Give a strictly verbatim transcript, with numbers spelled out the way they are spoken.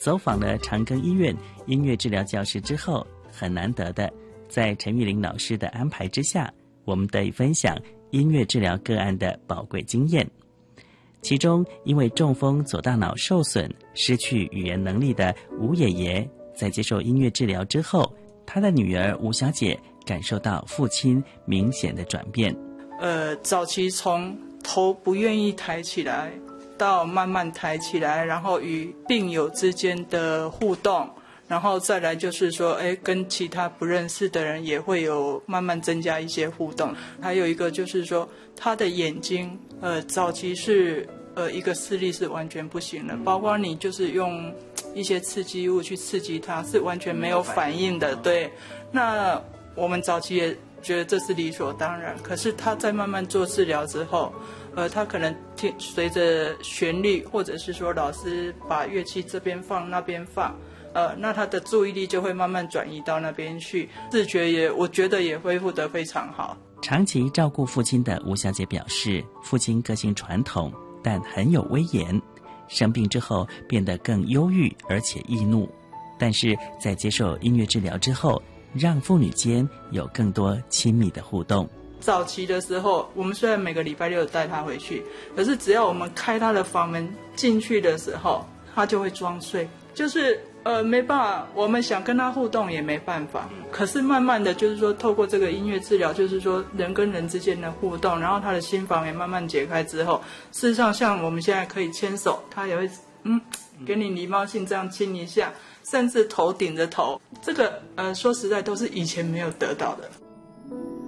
走访了长庚医院音乐治疗教室之后，很难得的，在陈玉玲老师的安排之下，我们得以分享音乐治疗个案的宝贵经验。其中，因为中风左大脑受损、失去语言能力的吴爷爷，在接受音乐治疗之后，他的女儿吴小姐感受到父亲明显的转变。 呃，早期从头不愿意抬起来，到慢慢抬起来，然后与病友之间的互动，然后再来就是说，哎，跟其他不认识的人也会有慢慢增加一些互动。还有一个就是说，他的眼睛，呃，早期是呃一个视力是完全不行的，包括你就是用一些刺激物去刺激他，是完全没有反应的。对，那我们早期也觉得这是理所当然，可是他在慢慢做治疗之后，呃，他可能听随着旋律，或者是说老师把乐器这边放那边放。呃，那他的注意力就会慢慢转移到那边去，视觉也我觉得也恢复得非常好。 长期照顾父亲的吴小姐表示，父亲个性传统，但很有威严，生病之后变得更忧郁而且易怒，但是在接受音乐治疗之后，让父女间有更多亲密的互动。 早期的时候，我们虽然每个礼拜六带他回去，可是只要我们开他的房门进去的时候，他就会装睡，就是呃，没办法，我们想跟他互动也没办法。可是慢慢的就是说，透过这个音乐治疗，就是说人跟人之间的互动，然后他的心房也慢慢解开之后，事实上像我们现在可以牵手，他也会嗯，给你礼貌性这样亲一下，甚至头顶着头，这个呃，说实在都是以前没有得到的。